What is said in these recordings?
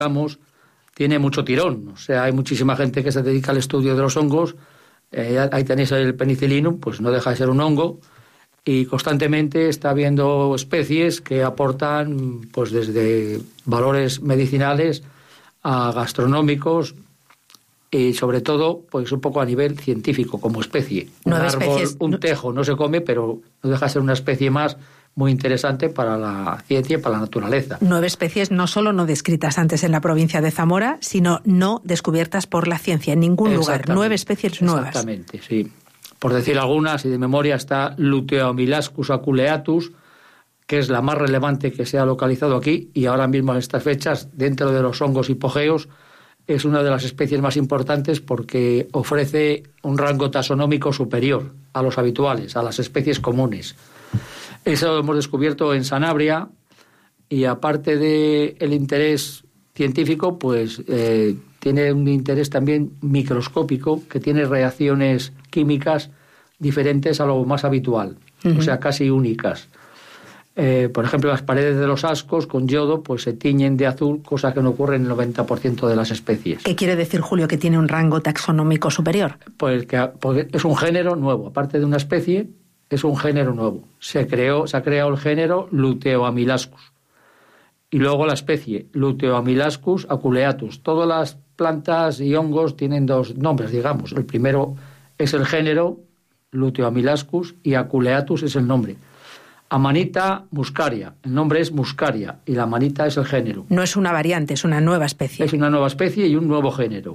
digamos, tiene mucho tirón. O sea, hay muchísima gente que se dedica al estudio de los hongos. Ahí tenéis el penicillinum, pues no deja de ser un hongo, y constantemente está habiendo especies que aportan pues desde valores medicinales a gastronómicos y sobre todo pues un poco a nivel científico como especie. Un árbol, un tejo no se come, pero no deja de ser una especie más muy interesante para la ciencia y para la naturaleza. 9 especies no solo no descritas antes en la provincia de Zamora, sino no descubiertas por la ciencia en ningún lugar. 9 especies nuevas. Exactamente, sí. Por decir algunas, y de memoria, está Luteomilascus aculeatus, que es la más relevante que se ha localizado aquí, y ahora mismo en estas fechas, dentro de los hongos hipogeos, es una de las especies más importantes porque ofrece un rango taxonómico superior a los habituales, a las especies comunes. Eso lo hemos descubierto en Sanabria, y aparte del interés científico, pues tiene un interés también microscópico, que tiene reacciones químicas diferentes a lo más habitual, o sea, casi únicas. Por ejemplo, las paredes de los ascos con yodo pues se tiñen de azul, cosa que no ocurre en el 90% de las especies. ¿Qué quiere decir, Julio, que tiene un rango taxonómico superior? Pues que es un género nuevo, aparte de una especie, es un género nuevo. Se ha creado el género Luteoamilascus. Y luego la especie Luteoamilascus aculeatus. Todas las plantas y hongos tienen 2 nombres, digamos. El primero es el género Luteoamilascus y aculeatus es el nombre. Amanita muscaria, el nombre es muscaria y la amanita es el género. No es una variante, es una nueva especie. Es una nueva especie y un nuevo género.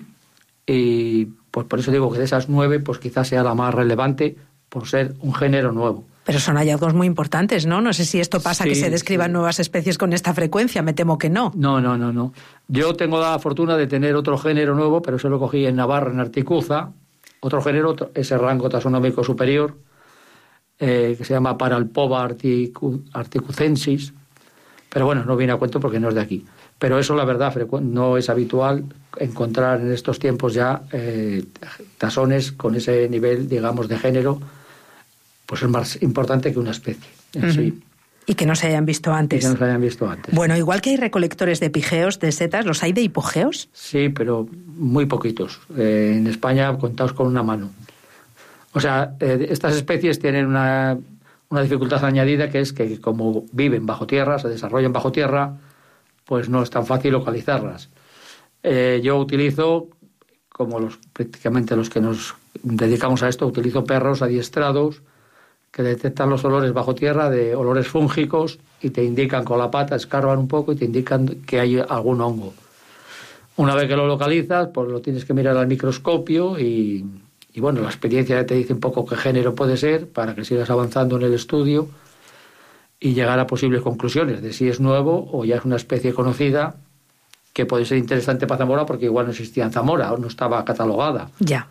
Y pues por eso digo que de esas 9 pues quizás sea la más relevante por ser un género nuevo. Pero son hallazgos muy importantes, ¿no? No sé si esto pasa, que se describan nuevas especies con esta frecuencia, me temo que no. No. Yo tengo la fortuna de tener otro género nuevo, pero eso lo cogí en Navarra, en Articuza. Otro género, ese rango taxonómico superior, que se llama Paralpova articucensis. Pero bueno, no viene a cuento porque no es de aquí. Pero eso, la verdad, no es habitual encontrar en estos tiempos ya taxones con ese nivel, digamos, de género. Pues es más importante que una especie en sí. Y que no se hayan visto antes. Y que no se hayan visto antes. Bueno, igual que hay recolectores de pigeos, de setas, ¿los hay de hipogeos? Sí, pero muy poquitos. En España contados con una mano. O sea, estas especies tienen una dificultad añadida, que es que como viven bajo tierra, se desarrollan bajo tierra, pues no es tan fácil localizarlas. Yo utilizo, como prácticamente los que nos dedicamos a esto, utilizo perros adiestrados que detectan los olores bajo tierra, de olores fúngicos, y te indican con la pata, escarban un poco y te indican que hay algún hongo. Una vez que lo localizas, pues lo tienes que mirar al microscopio y bueno, la experiencia te dice un poco qué género puede ser para que sigas avanzando en el estudio y llegar a posibles conclusiones de si es nuevo o ya es una especie conocida que puede ser interesante para Zamora, porque igual no existía en Zamora o no estaba catalogada. Ya.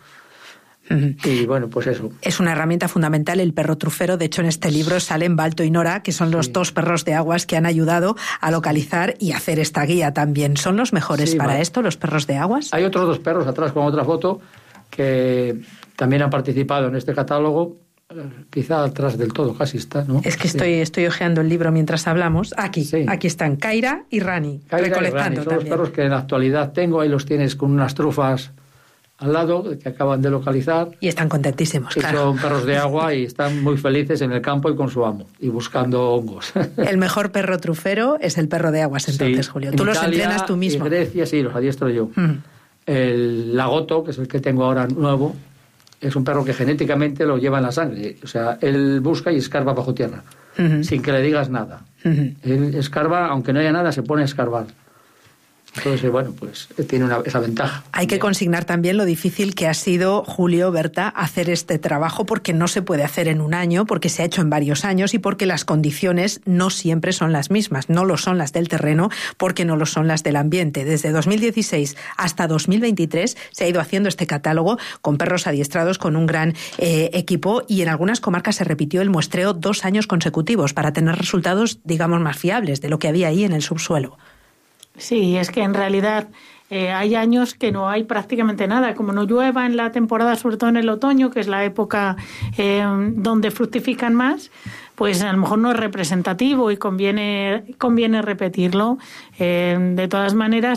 Y bueno, pues eso. Es una herramienta fundamental el perro trufero. De hecho, en este libro salen Balto y Nora, que son los 2 perros de aguas que han ayudado a localizar y hacer esta guía también. ¿Son los mejores para esto, los perros de aguas? Hay otros 2 perros atrás con otra foto que también han participado en este catálogo. Quizá atrás del todo, casi está, ¿no? Es que estoy hojeando el libro mientras hablamos. Aquí están Kaira y Rani, recolectando. Son los perros que en la actualidad tengo. Ahí los tienes con unas trufas al lado, que acaban de localizar. Y están contentísimos, claro. Son perros de agua y están muy felices en el campo y con su amo, y buscando hongos. El mejor perro trufero es el perro de aguas, entonces, Julio. Tú los entrenas tú mismo. En Grecia, sí, los adiestro yo. El lagoto, que es el que tengo ahora nuevo, es un perro que genéticamente lo lleva en la sangre. O sea, él busca y escarba bajo tierra, sin que le digas nada. Él escarba, aunque no haya nada, se pone a escarbar. Entonces, bueno, pues tiene esa ventaja. Hay que consignar también lo difícil que ha sido, Julio, Berta, hacer este trabajo, porque no se puede hacer en un año, porque se ha hecho en varios años y porque las condiciones no siempre son las mismas. No lo son las del terreno, porque no lo son las del ambiente. Desde 2016 hasta 2023 se ha ido haciendo este catálogo con perros adiestrados, con un gran equipo, y en algunas comarcas se repitió el muestreo 2 años consecutivos para tener resultados, digamos, más fiables de lo que había ahí en el subsuelo. Sí, es que en realidad hay años que no hay prácticamente nada. Como no llueva en la temporada, sobre todo en el otoño, que es la época donde fructifican más, pues a lo mejor no es representativo y conviene repetirlo. De todas maneras,